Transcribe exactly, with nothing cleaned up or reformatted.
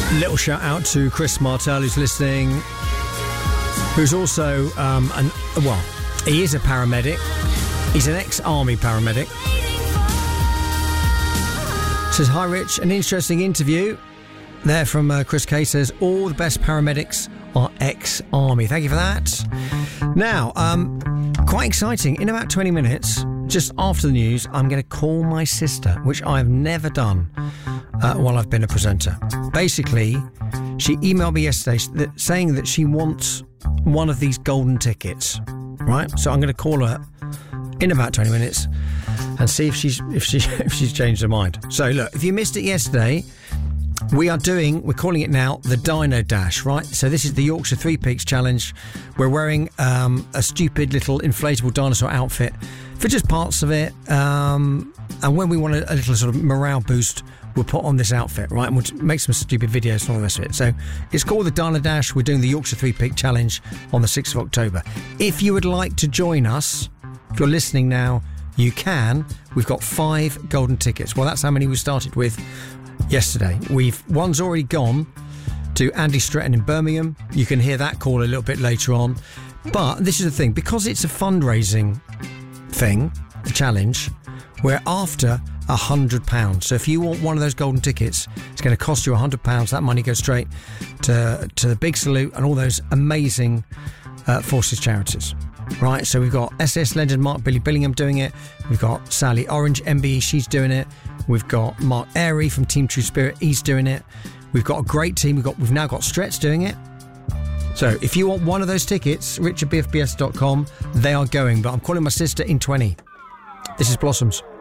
Little shout out to Chris Martell, who's listening, who's also um, an well, he is a paramedic. He's an ex-army paramedic. Says, hi Rich, an interesting interview there from uh, Chris K. Says all the best paramedics are ex-army. Thank you for that. Now, um, quite exciting. In about twenty minutes, just after the news, I'm going to call my sister, which I've never done uh, while I've been a presenter. Basically, she emailed me yesterday that, saying that she wants one of these golden tickets, right? So I'm going to call her in about twenty minutes and see if she's if she if she's changed her mind. So look, if you missed it yesterday, we are doing, we're calling it now the Dino Dash, right? So this is the Yorkshire Three Peaks Challenge. We're wearing um, a stupid little inflatable dinosaur outfit for just parts of it. Um, and when we want a, a little sort of morale boost, we'll put on this outfit, right? And we'll make some stupid videos and all the rest of it. So it's called the Dino Dash. We're doing the Yorkshire Three Peak Challenge on the sixth of October. If you would like to join us, if you're listening now, you can. We've got five golden tickets. Well, that's how many we started with yesterday. We've one's already gone to Andy Stretton in Birmingham. You can hear that call a little bit later on. But this is the thing, because it's a fundraising thing, the challenge, we're after a hundred pounds. So if you want one of those golden tickets, it's going to cost you a hundred pounds. That money goes straight to to the Big Salute and all those amazing uh, Forces charities. Right, so we've got S S legend Mark Billy Billingham doing it. We've got Sally Orange, M B E, she's doing it. We've got Mark Airy from Team True Spirit, he's doing it. We've got a great team. We've got we've now got Stretz doing it. So if you want one of those tickets, rich at b f b s dot com, they are going. But I'm calling my sister in twenty. This is Blossoms.